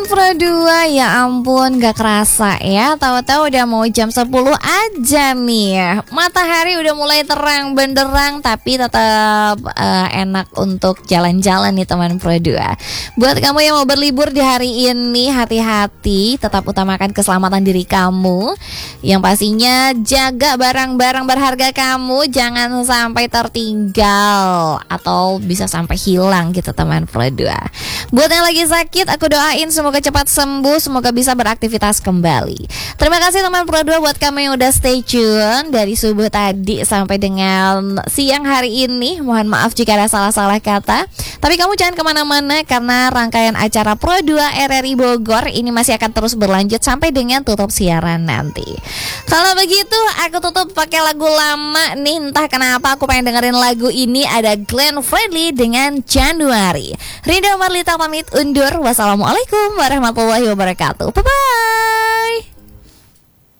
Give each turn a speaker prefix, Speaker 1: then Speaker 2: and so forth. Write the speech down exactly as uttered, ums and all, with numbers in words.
Speaker 1: Pro dua, ya ampun gak kerasa ya, tahu-tahu udah mau jam sepuluh aja nih. Matahari udah mulai terang benderang, tapi tetap uh, enak untuk jalan-jalan nih teman Pro dua. Buat kamu yang mau berlibur di hari ini, hati-hati, tetap utamakan keselamatan diri kamu. Yang pastinya jaga barang-barang berharga kamu, jangan sampai tertinggal atau bisa sampai hilang gitu teman Pro dua. Buat yang lagi sakit, aku doain semoga cepat sembuh, semoga bisa beraktivitas kembali. Terima kasih teman Pro dua buat kamu yang udah stay tune dari subuh tadi sampai dengan siang hari ini. Mohon maaf jika ada salah-salah kata, tapi kamu jangan kemana-mana karena rangkaian acara Pro dua R R I Bogor ini masih akan terus berlanjut sampai dengan tutup siaran nanti. Kalau begitu aku tutup pakai lagu lama nih, entah kenapa aku pengen dengerin lagu ini. Ada Glenn Fredly dengan Januari. Rinda Marlita pamit undur. Wassalamualaikum warahmatullahi wabarakatuh. Bye bye.